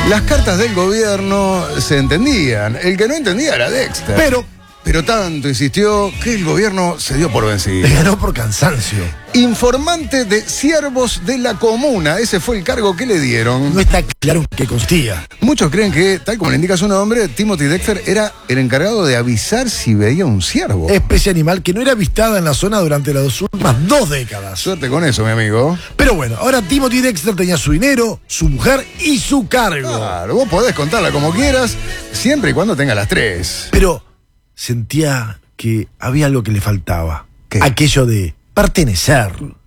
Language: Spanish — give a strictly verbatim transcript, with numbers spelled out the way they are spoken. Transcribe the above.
Las cartas del gobierno se entendían. El que no entendía era Dexter. Pero, Pero tanto insistió que el gobierno se dio por vencido. le ganó por cansancio. Informante de siervos de la comuna. Ese fue el cargo que le dieron. No está claro en qué consistía. Muchos creen que, tal como le indica su nombre, Timothy Dexter era el encargado de avisar si veía un ciervo. Especie animal que no era avistada en la zona durante las últimas dos décadas. Suerte con eso, mi amigo. Pero bueno, ahora Timothy Dexter tenía su dinero, su mujer y su cargo. Claro, vos podés contarla como quieras, siempre y cuando tenga las tres. Pero sentía que había algo que le faltaba. ¿Qué? Aquello de pertenecer.